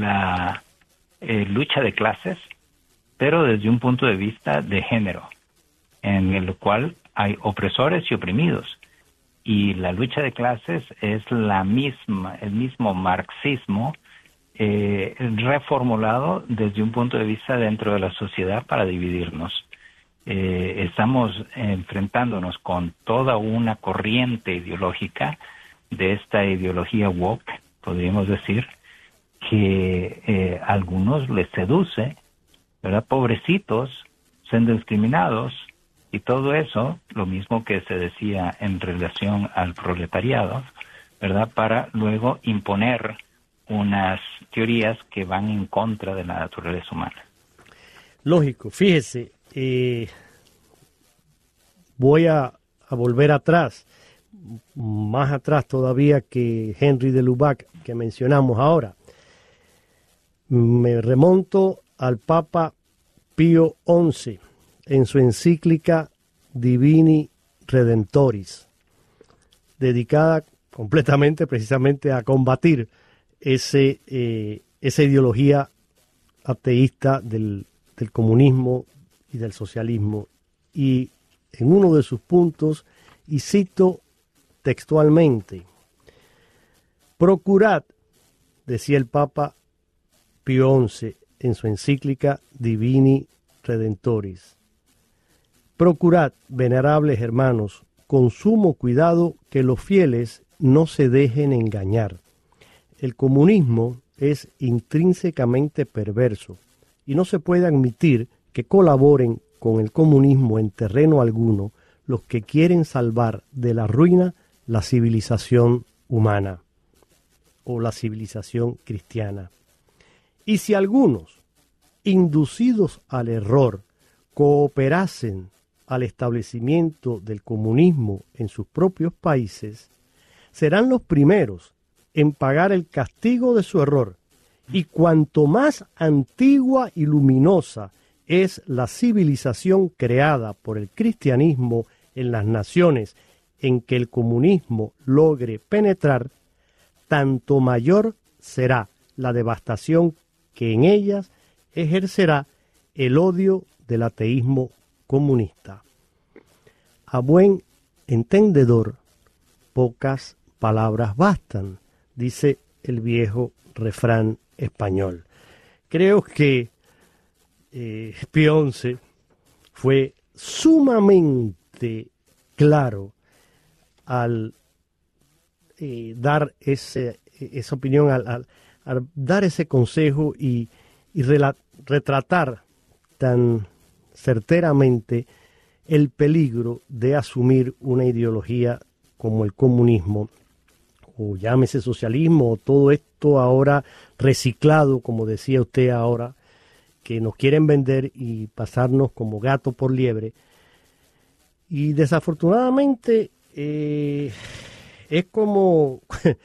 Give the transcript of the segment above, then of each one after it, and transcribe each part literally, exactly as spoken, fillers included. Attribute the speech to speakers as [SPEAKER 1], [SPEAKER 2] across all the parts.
[SPEAKER 1] la eh, lucha de clases, pero desde un punto de vista de género, en el cual hay opresores y oprimidos. Y la lucha de clases es la misma, el mismo marxismo eh, reformulado desde un punto de vista dentro de la sociedad para dividirnos. Eh, estamos enfrentándonos con toda una corriente ideológica de esta ideología woke, podríamos decir, que eh, a algunos les seduce, ¿verdad? Pobrecitos, siendo discriminados, y todo eso, lo mismo que se decía en relación al proletariado, ¿verdad? Para luego imponer unas teorías que van en contra de la naturaleza humana.
[SPEAKER 2] Lógico, fíjese, eh, voy a, a volver atrás, más atrás todavía que Henry de Lubac, que mencionamos ahora. Me remonto al Papa Pío once, en su encíclica Divini Redentoris, dedicada completamente precisamente a combatir ese, eh, esa ideología ateísta del, del comunismo y del socialismo. Y en uno de sus puntos, y cito textualmente, procurad, decía el Papa Pío once en su encíclica Divini Redentoris, procurad, venerables hermanos, con sumo cuidado que los fieles no se dejen engañar. El comunismo es intrínsecamente perverso y no se puede admitir que colaboren con el comunismo en terreno alguno los que quieren salvar de la ruina la civilización humana o la civilización cristiana. Y si algunos, inducidos al error, cooperasen al establecimiento del comunismo en sus propios países, serán los primeros en pagar el castigo de su error. Y cuanto más antigua y luminosa es la civilización creada por el cristianismo en las naciones en que el comunismo logre penetrar, tanto mayor será la devastación que en ellas ejercerá el odio del ateísmo comunista. A buen entendedor, pocas palabras bastan, dice el viejo refrán español. Creo que eh, Pío once fue sumamente claro al eh, dar ese, esa opinión, al, al, al dar ese consejo y, y rela, retratar tan certeramente el peligro de asumir una ideología como el comunismo, o llámese socialismo, o todo esto ahora reciclado, como decía usted ahora, que nos quieren vender y pasarnos como gato por liebre. Y desafortunadamente eh, es como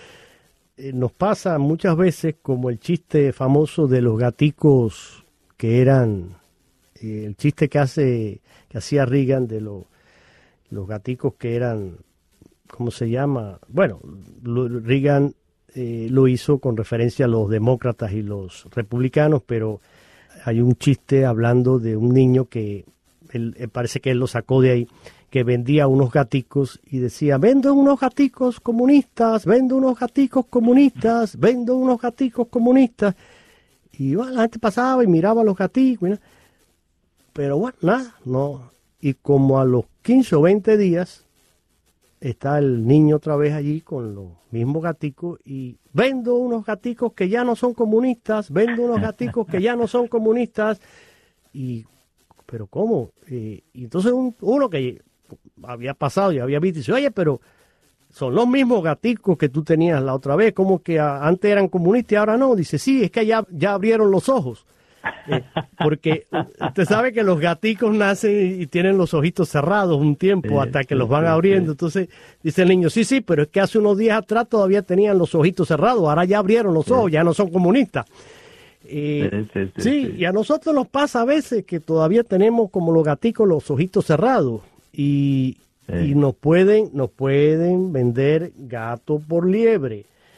[SPEAKER 2] nos pasa muchas veces como el chiste famoso de los gaticos que eran, eh, el chiste que hace que hacía Reagan de los, los gaticos que eran, ¿cómo se llama? Bueno, lo, Reagan eh, lo hizo con referencia a los demócratas y los republicanos, pero hay un chiste hablando de un niño que él, él parece que él lo sacó de ahí, que vendía unos gaticos y decía, vendo unos gaticos comunistas, vendo unos gaticos comunistas, vendo unos gaticos comunistas. Y bueno, la gente pasaba y miraba a los gaticos, ¿no? Pero bueno, nada, no. Y como a los quince o veinte días, está el niño otra vez allí con los mismos gaticos y vendo unos gaticos que ya no son comunistas, vendo unos gaticos que ya no son comunistas. Y, pero ¿cómo? Eh, y entonces un, uno que había pasado y había visto, dice, oye, pero son los mismos gaticos que tú tenías la otra vez, como que a, antes eran comunistas y ahora no. Dice, sí, es que ya, ya abrieron los ojos. Eh, porque usted sabe que los gaticos nacen y tienen los ojitos cerrados un tiempo sí, hasta que sí, los van sí, abriendo. Sí. Entonces dice el niño, sí, sí, pero es que hace unos días atrás todavía tenían los ojitos cerrados, ahora ya abrieron los ojos, sí. Ya no son comunistas. Eh, sí, sí, sí, sí, y a nosotros nos pasa a veces que todavía tenemos como los gaticos los ojitos cerrados y, sí. y nos pueden, nos pueden vender gato por liebre.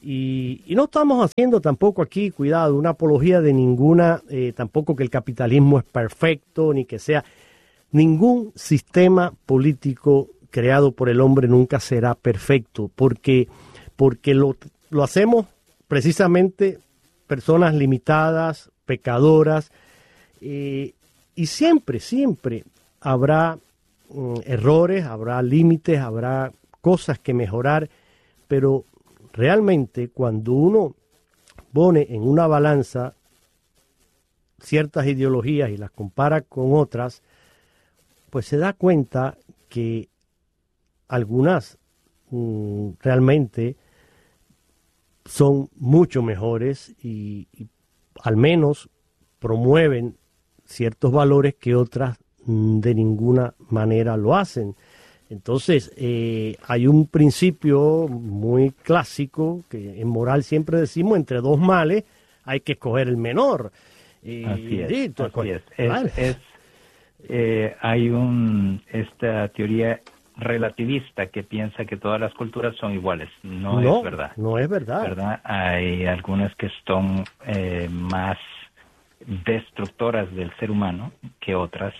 [SPEAKER 2] Y, y no estamos haciendo tampoco aquí, cuidado, una apología de ninguna, eh, tampoco que el capitalismo es perfecto, ni que sea, ningún sistema político creado por el hombre nunca será perfecto, porque, porque lo, lo hacemos precisamente personas limitadas, pecadoras, eh, y siempre, siempre habrá mm, errores, habrá límites, habrá cosas que mejorar, pero realmente cuando uno pone en una balanza ciertas ideologías y las compara con otras, pues se da cuenta que algunas mm, realmente son mucho mejores y, y al menos promueven ciertos valores que otras mm, de ninguna manera lo hacen. Entonces, eh, hay un principio muy clásico que en moral siempre decimos, entre dos males hay que escoger el menor.
[SPEAKER 1] Eh, así es,
[SPEAKER 2] sí,
[SPEAKER 1] así es. es, vale. es eh, hay un esta teoría relativista que piensa que todas las culturas son iguales. No,
[SPEAKER 2] no
[SPEAKER 1] es verdad.
[SPEAKER 2] No es verdad.
[SPEAKER 1] ¿verdad? Hay algunas que son eh, más destructoras del ser humano que otras.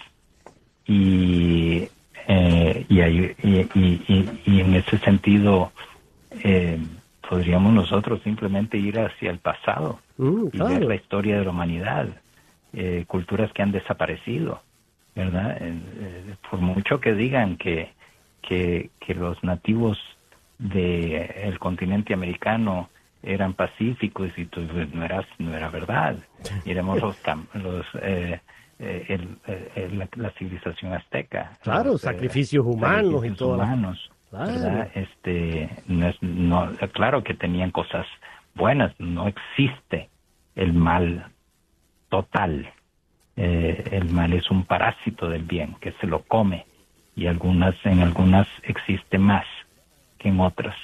[SPEAKER 1] Y Eh, y, hay, y, y, y, y en ese sentido eh, podríamos nosotros simplemente ir hacia el pasado
[SPEAKER 2] mm,
[SPEAKER 1] y
[SPEAKER 2] claro.
[SPEAKER 1] ver la historia de la humanidad, eh, culturas que han desaparecido, ¿verdad? Eh, eh, por mucho que digan que, que, que los nativos del continente americano eran pacíficos y pues, no era, no era verdad. Miremos los... los eh, Eh, el, el, la, la civilización azteca,
[SPEAKER 2] claro,
[SPEAKER 1] los,
[SPEAKER 2] sacrificios
[SPEAKER 1] eh,
[SPEAKER 2] humanos
[SPEAKER 1] sacrificios
[SPEAKER 2] y todo
[SPEAKER 1] humanos,
[SPEAKER 2] claro.
[SPEAKER 1] ¿verdad? Este, no es, no, claro que tenían cosas buenas, no existe el mal total, eh, el mal es un parásito del bien que se lo come y algunas en algunas existe más que en otras.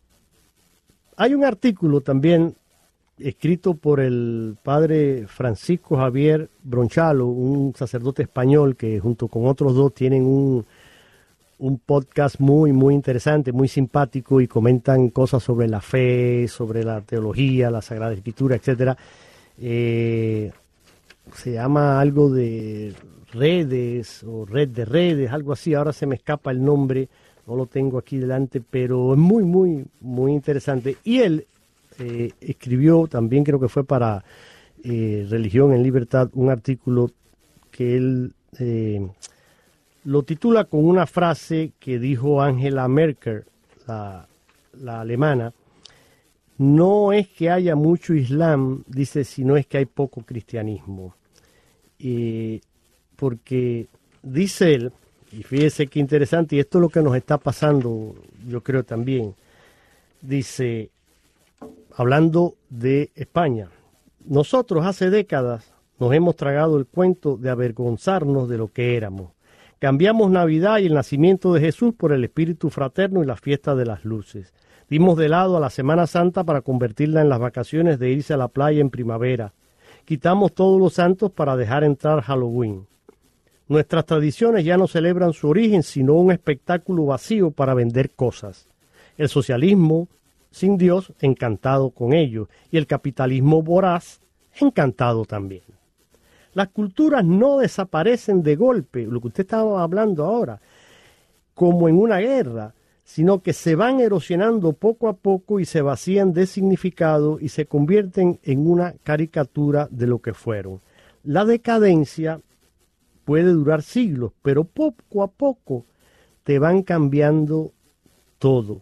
[SPEAKER 2] Hay un artículo también escrito por el padre Francisco Javier Bronchalo, un sacerdote español que junto con otros dos tienen un, un podcast muy, muy interesante, muy simpático y comentan cosas sobre la fe, sobre la teología, la Sagrada Escritura, etcétera. Eh, se llama algo de redes o red de redes, algo así, ahora se me escapa el nombre, no lo tengo aquí delante, pero es muy, muy, muy interesante. Y él Eh, escribió también, creo que fue para eh, Religión en Libertad, un artículo que él eh, lo titula con una frase que dijo Angela Merkel, la, la alemana: no es que haya mucho Islam, dice, sino es que hay poco cristianismo. Eh, porque dice él, y fíjese qué interesante, y esto es lo que nos está pasando, yo creo también, dice, hablando de España, nosotros hace décadas nos hemos tragado el cuento de avergonzarnos de lo que éramos. Cambiamos Navidad y el nacimiento de Jesús por el espíritu fraterno y la fiesta de las luces. Dimos de lado a la Semana Santa para convertirla en las vacaciones de irse a la playa en primavera. Quitamos todos los santos para dejar entrar Halloween. Nuestras tradiciones ya no celebran su origen, sino un espectáculo vacío para vender cosas. El socialismo sin Dios, encantado con ello, y el capitalismo voraz, encantado también. Las culturas no desaparecen de golpe, lo que usted estaba hablando ahora, como en una guerra, sino que se van erosionando poco a poco y se vacían de significado y se convierten en una caricatura de lo que fueron. La decadencia puede durar siglos, pero poco a poco te van cambiando todo.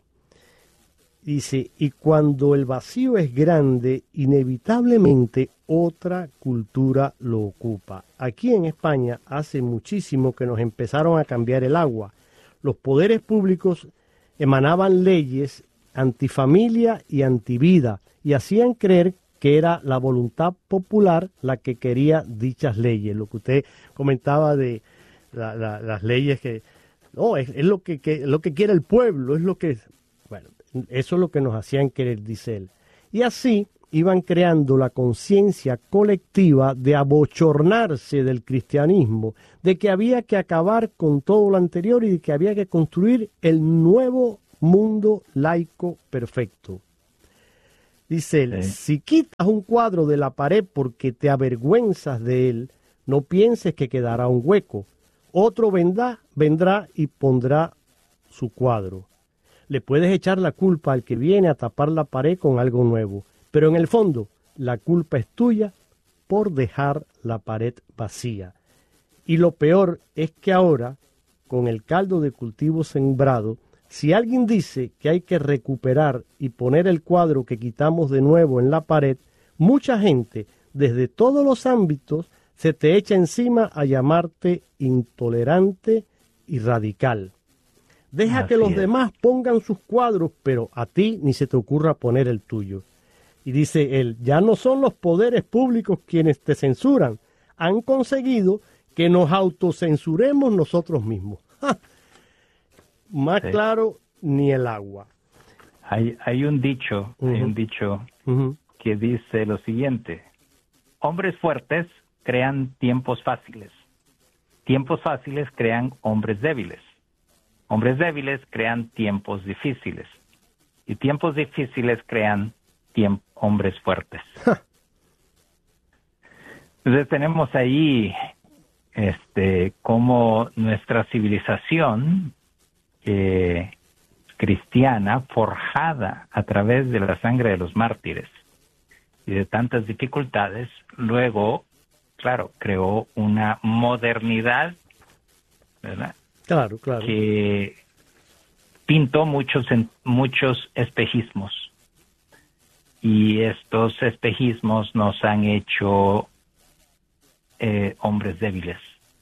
[SPEAKER 2] Dice, y cuando el vacío es grande, inevitablemente otra cultura lo ocupa. Aquí en España hace muchísimo que nos empezaron a cambiar el agua. Los poderes públicos emanaban leyes antifamilia y antivida y hacían creer que era la voluntad popular la que quería dichas leyes. Lo que usted comentaba de la, la, las leyes que... No, es, es lo que, que, lo que quiere el pueblo, es lo que... Bueno, eso es lo que nos hacían querer, dice él. Y así iban creando la conciencia colectiva de abochornarse del cristianismo, de que había que acabar con todo lo anterior y de que había que construir el nuevo mundo laico perfecto. Dice él,
[SPEAKER 1] Sí.
[SPEAKER 2] si quitas un cuadro de la pared porque te avergüenzas de él, no pienses que quedará un hueco. Otro vendrá, vendrá y pondrá su cuadro. Le puedes echar la culpa al que viene a tapar la pared con algo nuevo, pero en el fondo la culpa es tuya por dejar la pared vacía. Y lo peor es que ahora, con el caldo de cultivo sembrado, si alguien dice que hay que recuperar y poner el cuadro que quitamos de nuevo en la pared, mucha gente, desde todos los ámbitos, se te echa encima a llamarte intolerante y radical. Deja
[SPEAKER 1] Así
[SPEAKER 2] que los
[SPEAKER 1] es.
[SPEAKER 2] demás pongan sus cuadros, pero a ti ni se te ocurra poner el tuyo. Y dice él, ya no son los poderes públicos quienes te censuran, han conseguido que nos autocensuremos nosotros mismos. ¡Ja! Más
[SPEAKER 1] Sí.
[SPEAKER 2] claro, ni el agua.
[SPEAKER 1] Hay, hay un dicho, hay
[SPEAKER 2] Ujú.
[SPEAKER 1] un dicho
[SPEAKER 2] Ujú.
[SPEAKER 1] que dice lo siguiente: hombres fuertes crean tiempos fáciles. Tiempos fáciles crean hombres débiles. Hombres débiles crean tiempos difíciles. Y tiempos difíciles crean tiemp- hombres fuertes.
[SPEAKER 2] Ja.
[SPEAKER 1] Entonces tenemos ahí este cómo nuestra civilización eh, cristiana, forjada a través de la sangre de los mártires y de tantas dificultades, luego, claro, creó una modernidad, ¿verdad?,
[SPEAKER 2] Claro, claro.
[SPEAKER 1] que pintó muchos en- muchos espejismos, y estos espejismos nos han hecho eh, hombres débiles,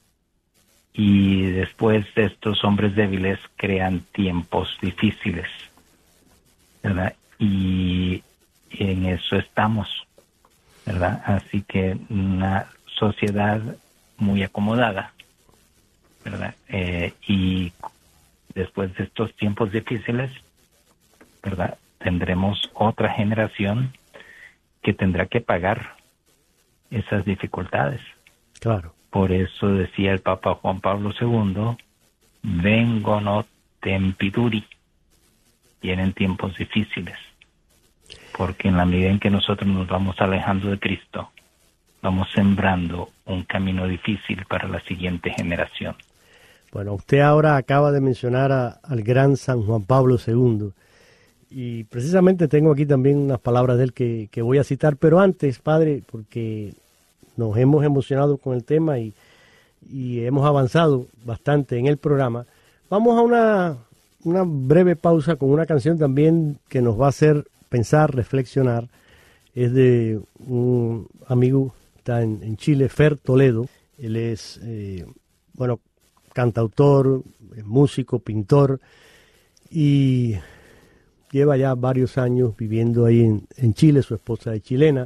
[SPEAKER 1] y después de estos hombres débiles crean tiempos difíciles, ¿verdad? Y en eso estamos, ¿verdad? Así que una sociedad muy acomodada, ¿verdad? Eh, y después de estos tiempos difíciles, ¿verdad?, tendremos otra generación que tendrá que pagar esas dificultades.
[SPEAKER 2] Claro.
[SPEAKER 1] Por eso decía el Papa Juan Pablo segundo, vengono tempi duri, vienen tiempos difíciles, porque en la medida en que nosotros nos vamos alejando de Cristo, vamos sembrando un camino difícil para la siguiente generación.
[SPEAKER 2] Bueno, usted ahora acaba de mencionar a- al gran San Juan Pablo segundo, y precisamente tengo aquí también unas palabras de él que, que voy a citar, pero antes, padre, porque nos hemos emocionado con el tema y, y hemos avanzado bastante en el programa, vamos a una, una breve pausa con una canción también que nos va a hacer pensar, reflexionar. Es de un amigo, está en, en Chile, Fer Toledo. Él es, eh, bueno, cantautor, músico, pintor, y lleva ya varios años viviendo ahí en, en Chile. Su esposa es chilena.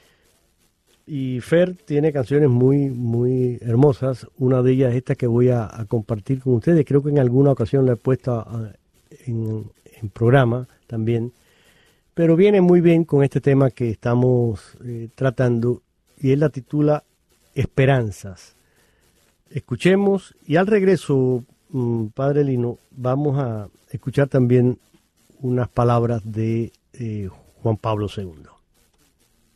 [SPEAKER 2] Y Fer tiene canciones muy, muy hermosas. Una de ellas es esta que voy a, a compartir con ustedes. Creo que en alguna ocasión la he puesto a- en, en programa también. Pero viene muy bien con este tema que estamos eh, tratando, y él la titula Esperanzas. Escuchemos, y al regreso, mm, Padre Lino, vamos a escuchar también unas palabras de eh, Juan Pablo segundo.